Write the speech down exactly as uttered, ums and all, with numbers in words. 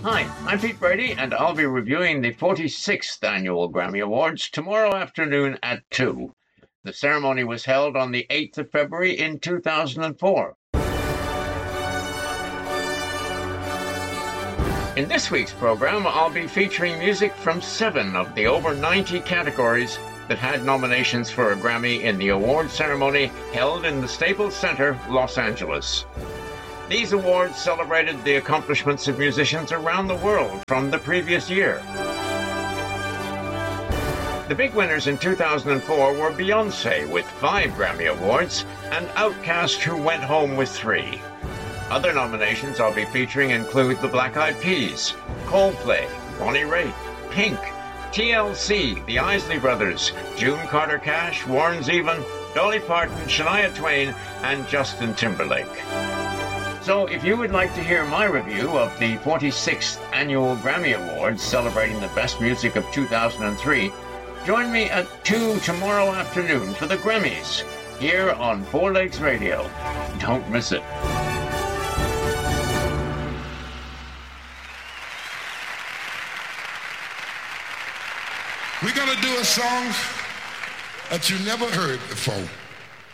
Hi, I'm Pete Brady, and I'll be reviewing the forty-sixth Annual Grammy Awards tomorrow afternoon at two. The ceremony was held on the eighth of February in two thousand four. In this week's program, I'll be featuring music from seven of the over ninety categories that had nominations for a Grammy in the award ceremony held in the Staples Center, Los Angeles. These awards celebrated the accomplishments of musicians around the world from the previous year. The big winners in two thousand four were Beyoncé with five Grammy Awards and Outkast, who went home with three. Other nominations I'll be featuring include the Black Eyed Peas, Coldplay, Bonnie Raitt, Pink, T L C, the Isley Brothers, June Carter Cash, Warren Zevon, Dolly Parton, Shania Twain, and Justin Timberlake. So if you would like to hear my review of the forty-sixth Annual Grammy Awards celebrating the best music of two thousand three, join me at two tomorrow afternoon for the Grammys, here on Four Legs Radio. Don't miss it. We're going to do a song that you never heard before.